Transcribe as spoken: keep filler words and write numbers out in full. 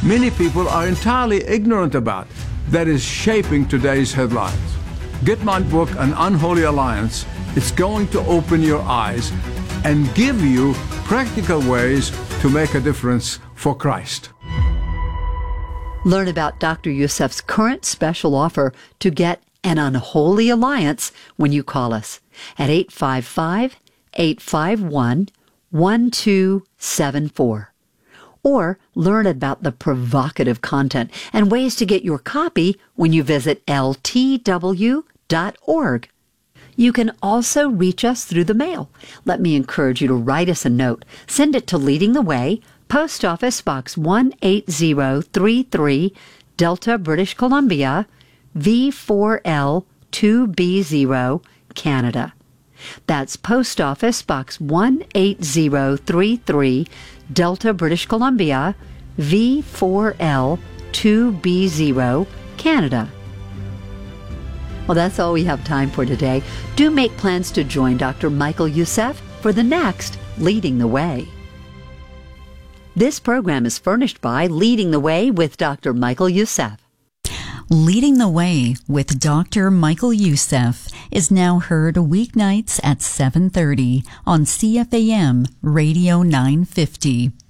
many people are entirely ignorant about that is shaping today's headlines. Get my book, An Unholy Alliance. It's going to open your eyes and give you practical ways to make a difference for Christ. Learn about Doctor Youssef's current special offer to get An Unholy Alliance when you call us at eight five five, eight five one, one two seven four. Or learn about the provocative content and ways to get your copy when you visit L T W dot org. You can also reach us through the mail. Let me encourage you to write us a note. Send it to Leading the Way, Post Office Box one eight zero three three, Delta, British Columbia, V four L two B zero, Canada. That's Post Office Box one eight zero three three, Delta, British Columbia, V four L two B zero, Canada. Well, that's all we have time for today. Do make plans to join Doctor Michael Youssef for the next Leading the Way. This program is furnished by Leading the Way with Doctor Michael Youssef. Leading the Way with Doctor Michael Youssef is now heard weeknights at seven thirty on C F A M Radio nine fifty.